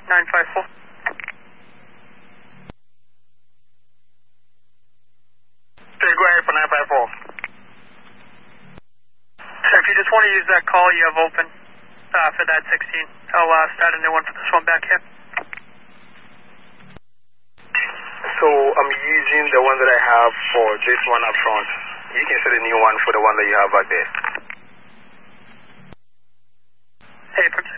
954. Okay, go ahead for 954. So if you just want to use that call you have open for that 16, I'll start a new one for this one back here. So I'm using the one that I have for this one up front. You can set a new one for the one that you have back there. Hey, from